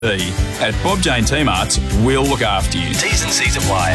At Bob Jane T-Marts, we'll look after you. T's and C's apply.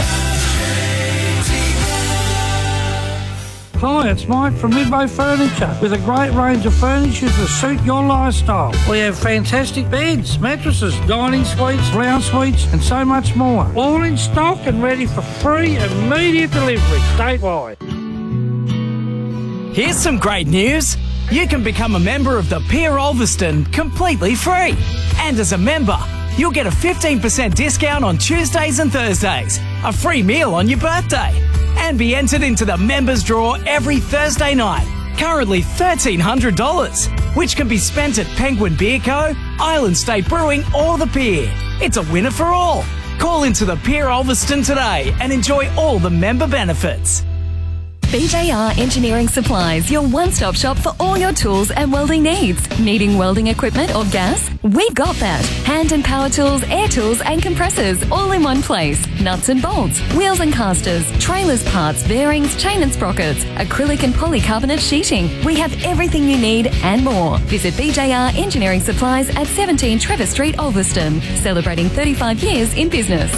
Hi, it's Mike from Midway Furniture with a great range of furniture to suit your lifestyle. We have fantastic beds, mattresses, dining suites, lounge suites and so much more. All in stock and ready for free immediate delivery statewide. Here's some great news. You can become a member of the Pier Ulverston completely free. And as a member, you'll get a 15% discount on Tuesdays and Thursdays, a free meal on your birthday, and be entered into the members draw every Thursday night. Currently $1,300, which can be spent at Penguin Beer Co., Island State Brewing or the Pier. It's a winner for all. Call into the Pier Ulverston today and enjoy all the member benefits. BJR Engineering Supplies, your one-stop shop for all your tools and welding needs. Needing welding equipment or gas? We've got that. Hand and power tools, air tools and compressors all in one place. Nuts and bolts, wheels and casters, trailers parts, bearings, chain and sprockets, acrylic and polycarbonate sheeting. We have everything you need and more. Visit BJR Engineering Supplies at 17 Trevor Street, Ulverston. Celebrating 35 years in business.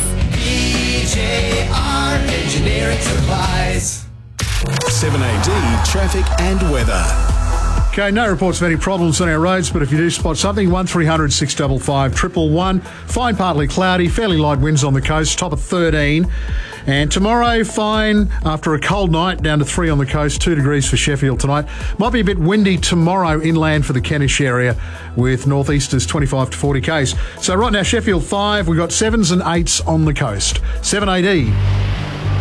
BJR Engineering Supplies. 7AD traffic and weather. Okay, no reports of any problems on our roads, but if you do spot something, 1300 655 111. Fine, partly cloudy, fairly light winds on the coast, top of 13. And tomorrow, fine after a cold night, down to 3 on the coast, 2 degrees for Sheffield tonight. Might be a bit windy tomorrow inland for the Kentish area with northeasters 25 to 40 k's. So right now, Sheffield 5, we've got 7s and 8s on the coast. 7AD.